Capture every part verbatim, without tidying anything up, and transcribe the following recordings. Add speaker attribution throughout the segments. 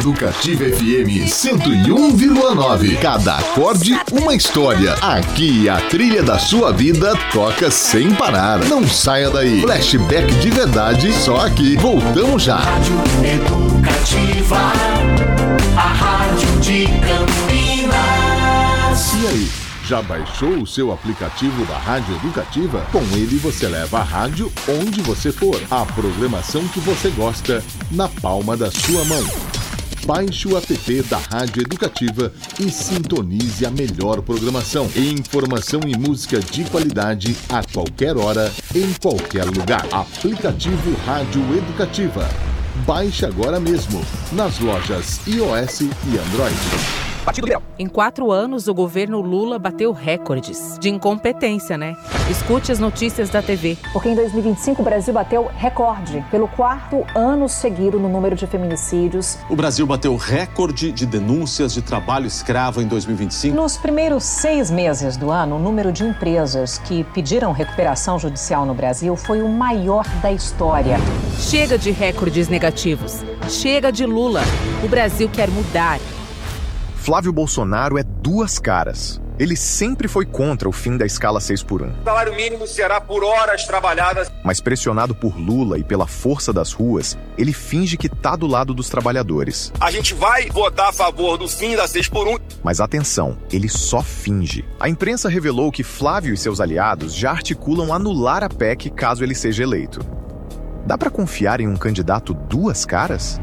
Speaker 1: Educativa F M cento e um vírgula nove. Cada acorde, uma história. Aqui a trilha da sua vida toca sem parar. Não saia daí. Flashback de verdade, só aqui. Voltamos já.
Speaker 2: Rádio Educativa, a rádio de Campinas.
Speaker 1: E aí, já baixou o seu aplicativo da Rádio Educativa? Com ele você leva a rádio onde você for. A programação que você gosta na palma da sua mão. Baixe o app da Rádio Educativa e sintonize a melhor programação. Informação e música de qualidade a qualquer hora, em qualquer lugar. Aplicativo Rádio Educativa. Baixe agora mesmo, nas lojas iOS e Android.
Speaker 3: Em quatro anos, o governo Lula bateu recordes de incompetência, né? Escute as notícias da T V.
Speaker 4: Porque em dois mil e vinte e cinco o Brasil bateu recorde pelo quarto ano seguido no número de feminicídios.
Speaker 5: O Brasil bateu recorde de denúncias de trabalho escravo em dois mil e vinte e cinco.
Speaker 4: Nos primeiros seis meses do ano, o número de empresas que pediram recuperação judicial no Brasil foi o maior da história.
Speaker 3: Chega de recordes negativos. Chega de Lula. O Brasil quer mudar.
Speaker 6: Flávio Bolsonaro é duas caras. Ele sempre foi contra o fim da escala seis por um.
Speaker 7: O salário mínimo será por horas trabalhadas.
Speaker 6: Mas pressionado por Lula e pela força das ruas, ele finge que tá do lado dos trabalhadores.
Speaker 7: A gente vai votar a favor do fim da seis por um.
Speaker 6: Mas atenção, ele só finge. A imprensa revelou que Flávio e seus aliados já articulam anular a P E C caso ele seja eleito. Dá pra confiar em um candidato duas caras?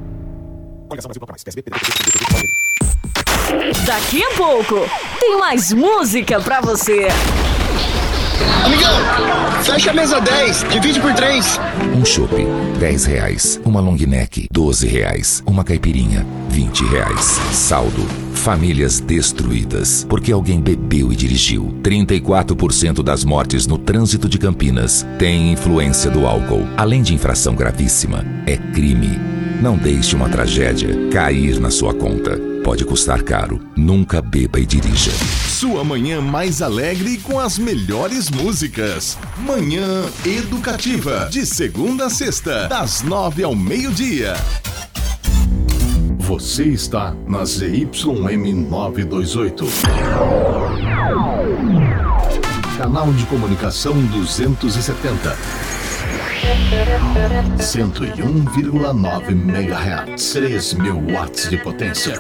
Speaker 8: Daqui a pouco, tem mais música pra você.
Speaker 9: Amigão, fecha a mesa dez, divide por três.
Speaker 10: Um chopp, dez reais. Uma long neck, doze reais. Uma caipirinha, vinte reais. Saldo, famílias destruídas, porque alguém bebeu e dirigiu. trinta e quatro por cento das mortes no trânsito de Campinas têm influência do álcool. Além de infração gravíssima, é crime. Não deixe uma tragédia cair na sua conta. Pode custar caro. Nunca beba e dirija.
Speaker 1: Sua manhã mais alegre com as melhores músicas. Manhã Educativa. De segunda a sexta, das nove ao meio-dia. Você está na Z Y M novecentos e vinte e oito. Canal de comunicação duzentos e setenta. cento e um vírgula nove megahertz, três mil watts de potência.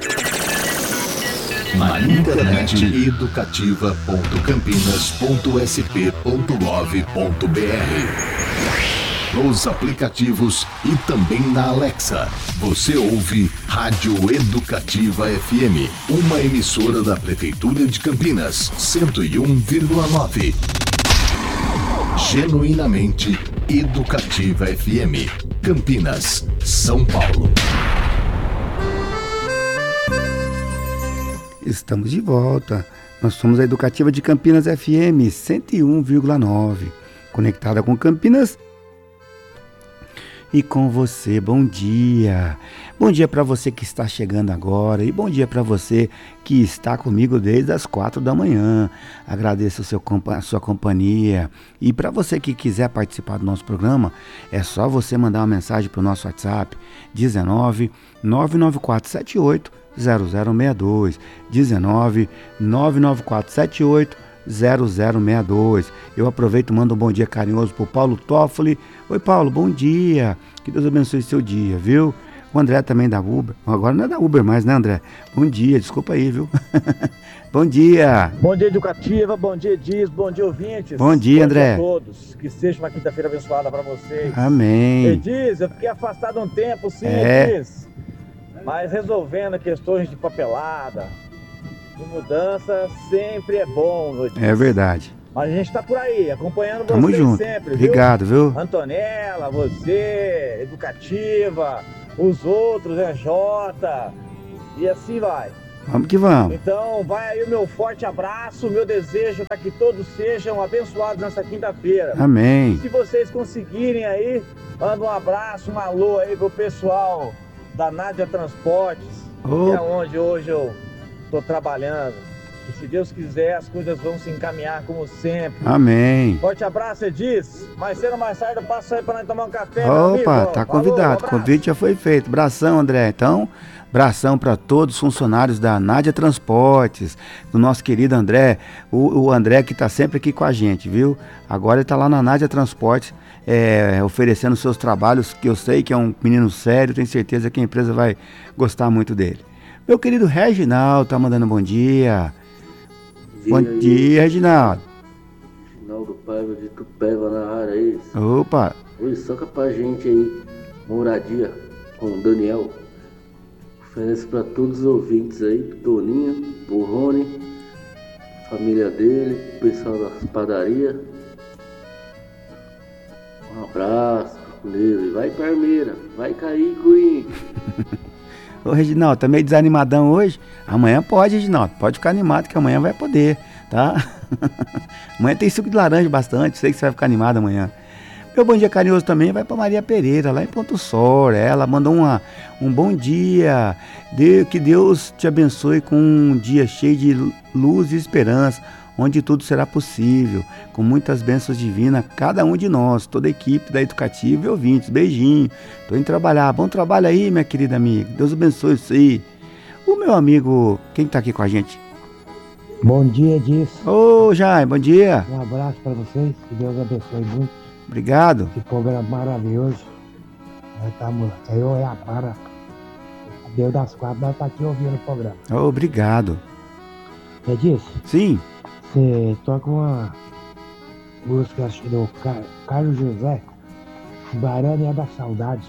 Speaker 1: Na internet, educativa ponto campinas ponto s p ponto gov ponto b r. Nos aplicativos e também na Alexa. Você ouve Rádio Educativa F M, uma emissora da Prefeitura de Campinas, cento e um vírgula nove. Genuinamente Educativa F M, Campinas, São Paulo.
Speaker 11: Estamos de volta. Nós somos a Educativa de Campinas F M cento e um vírgula nove, conectada com Campinas e com você. Bom dia. Bom dia para você que está chegando agora e bom dia para você que está comigo desde as quatro da manhã. Agradeço o seu, a sua companhia. E para você que quiser participar do nosso programa, é só você mandar uma mensagem para o nosso WhatsApp dezenove, nove nove quatro sete oito, zero zero seis dois. dezenove, nove nove quatro sete oito, zero zero seis dois. Eu aproveito e mando um bom dia carinhoso pro Paulo Toffoli. Oi, Paulo, bom dia. Que Deus abençoe seu dia, viu? O André também da Uber. Agora não é da Uber mais, né, André? Bom dia, desculpa aí, viu? Bom dia.
Speaker 12: Bom dia, Educativa. Bom dia, Diz. Bom dia, ouvintes.
Speaker 11: Bom dia, André.
Speaker 12: Bom dia a todos. Que seja uma quinta-feira abençoada para vocês.
Speaker 11: Amém.
Speaker 12: Diz, eu fiquei afastado um tempo, sim,
Speaker 11: é.
Speaker 12: Diz. Mas resolvendo questões de papelada, de mudança, sempre é bom, meu Diz.
Speaker 11: É verdade.
Speaker 12: Mas a gente está por aí, acompanhando
Speaker 11: Tamo
Speaker 12: vocês
Speaker 11: junto.
Speaker 12: sempre,
Speaker 11: Obrigado, viu?
Speaker 12: viu? Antonella, você, Educativa, os outros, é Jota, e assim vai.
Speaker 11: Vamos que vamos.
Speaker 12: Então, vai aí o meu forte abraço, o meu desejo para que todos sejam abençoados nessa quinta-feira.
Speaker 11: Amém.
Speaker 12: E se vocês conseguirem aí, manda um abraço, um alô aí pro pessoal da Nádia Transportes, oh. que é onde hoje eu tô trabalhando. E se Deus quiser, as coisas vão se encaminhar como sempre.
Speaker 11: Amém.
Speaker 12: Forte abraço, Edis. Mais cedo ou mais tarde eu passo aí pra nós tomar um café,
Speaker 11: Opa,
Speaker 12: meu amigo.
Speaker 11: tá convidado.
Speaker 12: Falou, um
Speaker 11: o convite já foi feito. Abração, André. Então, Abração para todos os funcionários da Nádia Transportes, do nosso querido André, o, o André que está sempre aqui com a gente, viu? Agora ele está lá na Nádia Transportes, é, oferecendo seus trabalhos, que eu sei que é um menino sério, tenho certeza que a empresa vai gostar muito dele. Meu querido Reginaldo tá mandando bom dia. Bom dia, bom dia Reginaldo.
Speaker 13: Reginaldo Paiva de Tupéva na área aí.
Speaker 11: Opa.
Speaker 13: Oi, soca pra gente aí, moradia com o Daniel. Oferece pra todos os ouvintes aí, pro Toninho, pro Rony, família dele, pessoal das padarias. Um abraço nele. Vai Parmeira, vai cair Corinthians.
Speaker 11: Ô Reginaldo, tá meio desanimadão hoje? Amanhã pode, Reginaldo, pode ficar animado que amanhã vai poder, tá? Amanhã tem suco de laranja bastante, sei que você vai ficar animado amanhã. Meu bom dia carinhoso também vai para Maria Pereira, lá em Ponto Sor. Ela mandou uma, um bom dia. De, que Deus te abençoe com um dia cheio de luz e esperança, onde tudo será possível, com muitas bênçãos divinas, cada um de nós, toda a equipe da Educativa e ouvintes. Beijinho. Tô indo trabalhar. Bom trabalho aí, minha querida amiga. Deus abençoe isso aí. O meu amigo, quem tá aqui com a gente?
Speaker 14: Bom dia, Disso.
Speaker 11: Ô, Jair, bom dia.
Speaker 14: Um abraço para vocês, que Deus abençoe muito.
Speaker 11: Obrigado.
Speaker 14: Que programa maravilhoso. Nós estamos, eu e a Para, Deus das quatro, nós estamos aqui ouvindo o programa.
Speaker 11: Obrigado.
Speaker 14: É disso?
Speaker 11: Sim.
Speaker 14: Você toca uma música do Car- Carlos José, Barana é da Saudade.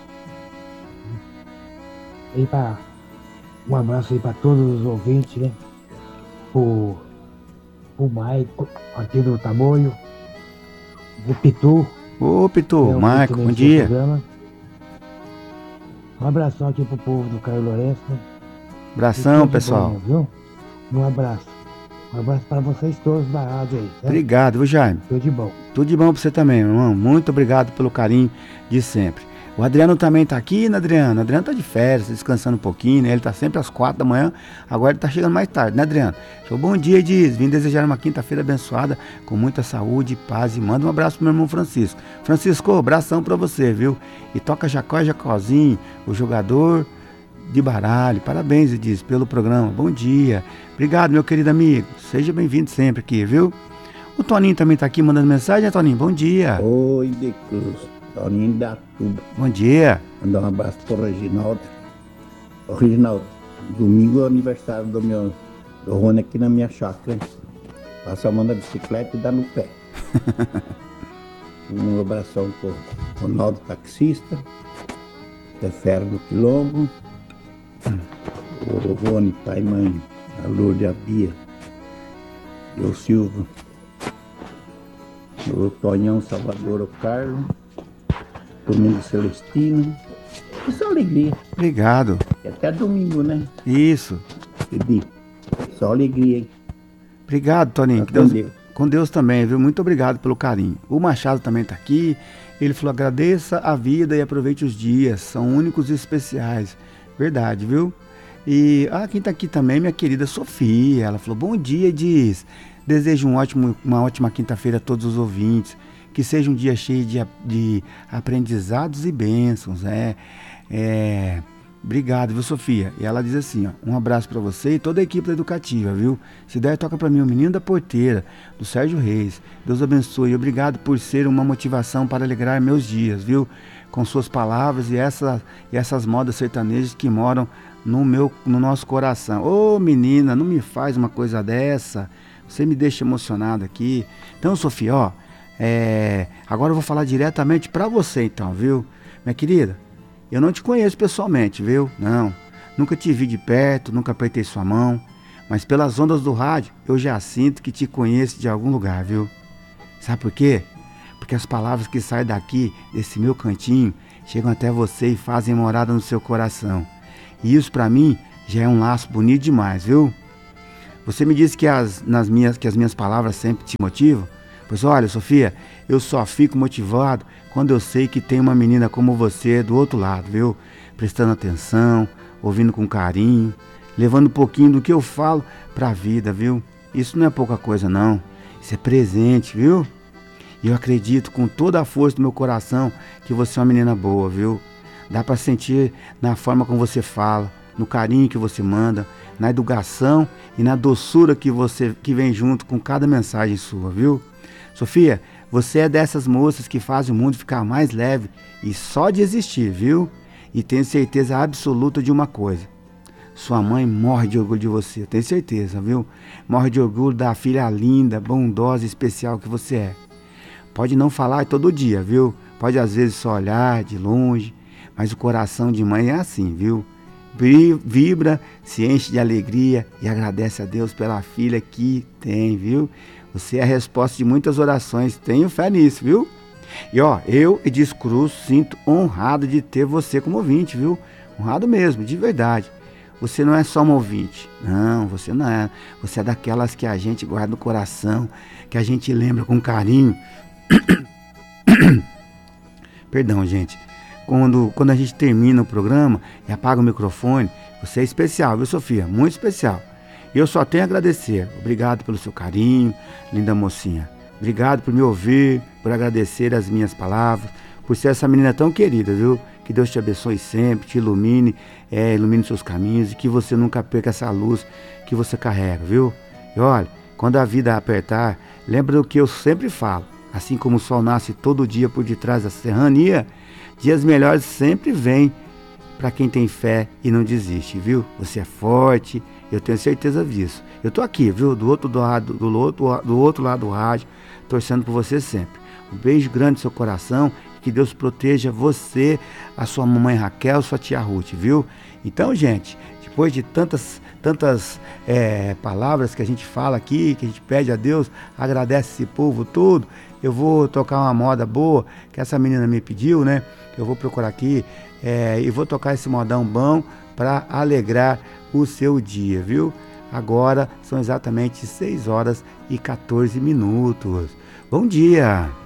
Speaker 14: E pra, um abraço aí para todos os ouvintes, né? Pro, pro Maico, aqui do Tamoio, o Pitu.
Speaker 11: Ô, Pitu, Marco, bom dia.
Speaker 14: Programa. Um abração aqui pro povo do Caio Lourenço, né?
Speaker 11: Abração, pessoal.
Speaker 14: Bom, viu? Um abraço. Um abraço para vocês todos da rádio aí. Certo?
Speaker 11: Obrigado, viu, Jaime?
Speaker 14: Tudo de bom.
Speaker 11: Tudo de bom pra você também, meu irmão. Muito obrigado pelo carinho de sempre. O Adriano também tá aqui, né, Adriano? O Adriano tá de férias, descansando um pouquinho, né? Ele tá sempre às quatro da manhã, agora ele tá chegando mais tarde, né, Adriano? Show, bom dia, diz. Vim desejar uma quinta-feira abençoada, com muita saúde, paz, e manda um abraço pro meu irmão Francisco. Francisco, abração pra você, viu? E toca Jacó e Jacózinho, o jogador de baralho. Parabéns, diz, pelo programa. Bom dia. Obrigado, meu querido amigo. Seja bem-vindo sempre aqui, viu? O Toninho também tá aqui mandando mensagem, né, Toninho? Bom dia.
Speaker 15: Oi, de Cruz. Toninho da Tuba.
Speaker 11: Bom dia.
Speaker 15: Mandar um abraço pro Reginaldo. Ô, Reginaldo, domingo é o aniversário do meu do Rony aqui na minha chácara. Passa a mão na bicicleta e dá no pé. Um abração pro Ronaldo Taxista, Zé Ferro do Quilombo, o Rony, pai e mãe, a Lourdes, a Bia e o Silvio, o Tonhão, Salvador, o Carlos, Domingo Celestino. Que só alegria.
Speaker 11: Obrigado.
Speaker 15: E até domingo, né?
Speaker 11: Isso.
Speaker 15: Pedi. Só alegria, hein?
Speaker 11: Obrigado, Toninho.
Speaker 15: Tá
Speaker 11: Que Deus,
Speaker 15: com Deus.
Speaker 11: com Deus também, viu? Muito obrigado pelo carinho. O Machado também tá aqui. Ele falou, agradeça a vida e aproveite os dias. São únicos e especiais. Verdade, viu? E ah, quem tá aqui também, minha querida Sofia. Ela falou, bom dia, diz. Desejo um ótimo, uma ótima quinta-feira a todos os ouvintes. Que seja um dia cheio de, de aprendizados e bênçãos, né? É, obrigado, viu, Sofia? E ela diz assim, ó, um abraço para você e toda a equipe da Educativa, viu? Se der, toca para mim o Menino da Porteira, do Sérgio Reis. Deus abençoe. Obrigado por ser uma motivação para alegrar meus dias, viu? Com suas palavras e, essa, e essas modas sertanejas que moram no, meu, no nosso coração. Ô, menina, não me faz uma coisa dessa. Você me deixa emocionado aqui. Então, Sofia, ó, É, agora eu vou falar diretamente pra você então, viu? Minha querida, eu não te conheço pessoalmente, viu? Não, nunca te vi de perto, nunca apertei sua mão, mas pelas ondas do rádio eu já sinto que te conheço de algum lugar, viu? Sabe por quê? Porque as palavras que saem daqui, desse meu cantinho, chegam até você e fazem morada no seu coração. E isso pra mim já é um laço bonito demais, viu? Você me disse que as, nas minhas, que as minhas palavras sempre te motivam. Pois olha, Sofia, eu só fico motivado quando eu sei que tem uma menina como você do outro lado, viu? Prestando atenção, ouvindo com carinho, levando um pouquinho do que eu falo pra vida, viu? Isso não é pouca coisa, não. Isso é presente, viu? E eu acredito com toda a força do meu coração que você é uma menina boa, viu? Dá pra sentir na forma como você fala, no carinho que você manda, na educação e na doçura que você que vem junto com cada mensagem sua, viu? Sofia, você é dessas moças que fazem o mundo ficar mais leve e só de existir, viu? E tenho certeza absoluta de uma coisa. Sua mãe morre de orgulho de você, tenho certeza, viu? Morre de orgulho da filha linda, bondosa e especial que você é. Pode não falar todo dia, viu? Pode às vezes só olhar de longe, mas o coração de mãe é assim, viu? Vibra, se enche de alegria e agradece a Deus pela filha que tem, viu? Você é a resposta de muitas orações, tenho fé nisso, viu? E ó, eu, Edis Cruz, sinto honrado de ter você como ouvinte, viu? Honrado mesmo, de verdade. Você não é só uma ouvinte, não, você não é. Você é daquelas que a gente guarda no coração, que a gente lembra com carinho. Perdão, gente. Quando, quando a gente termina o programa e apaga o microfone, você é especial, viu, Sofia? Muito especial. E eu só tenho a agradecer. Obrigado pelo seu carinho, linda mocinha. Obrigado por me ouvir, por agradecer as minhas palavras, por ser essa menina tão querida, viu? Que Deus te abençoe sempre, te ilumine, é, ilumine seus caminhos e que você nunca perca essa luz que você carrega, viu? E olha, quando a vida apertar, lembra do que eu sempre falo. Assim como o sol nasce todo dia por detrás da serrania, dias melhores sempre vêm para quem tem fé e não desiste, viu? Você é forte, eu tenho certeza disso. Eu tô aqui, viu? Do outro lado do, outro, do outro lado do rádio, torcendo por você sempre. Um beijo grande no seu coração, que Deus proteja você, a sua mamãe Raquel, sua tia Ruth, viu? Então, gente, depois de tantas, tantas é, palavras que a gente fala aqui, que a gente pede a Deus, agradece esse povo todo, eu vou tocar uma moda boa, que essa menina me pediu, né? Eu vou procurar aqui é, e vou tocar esse modão bom para alegrar o seu dia, viu? Agora são exatamente seis horas e quatorze minutos. Bom dia!